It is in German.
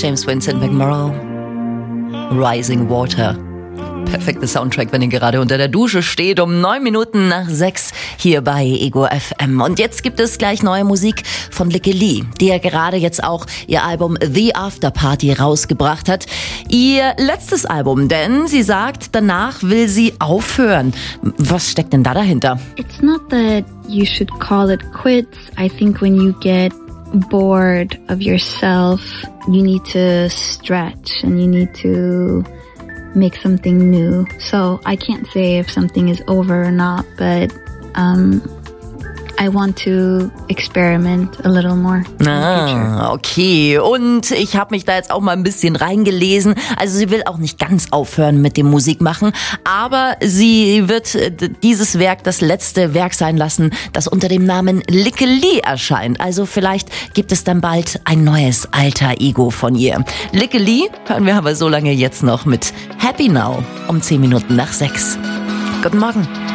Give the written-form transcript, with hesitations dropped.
James Vincent McMorrow, Rising Water. Perfekter Soundtrack, wenn ihr gerade unter der Dusche steht, um 6:09 hier bei Ego FM. Und jetzt gibt es gleich neue Musik von Lykke Li, die ja gerade jetzt auch ihr Album The After Party rausgebracht hat. Ihr letztes Album, denn sie sagt, danach will sie aufhören. Was steckt denn da dahinter? It's not that you should call it quits. I think when you get bored of yourself, you need to stretch and you need to make something new. So I can't say if something is over or not, but I want to experiment a little more. Okay. Und ich habe mich da jetzt auch mal ein bisschen reingelesen. Also sie will auch nicht ganz aufhören mit dem Musikmachen, aber sie wird dieses Werk das letzte Werk sein lassen, das unter dem Namen Lykke Li erscheint. Also vielleicht gibt es dann bald ein neues Alter Ego von ihr. Lykke Li hören wir aber so lange jetzt noch mit Happy Now um 6:10. Guten Morgen.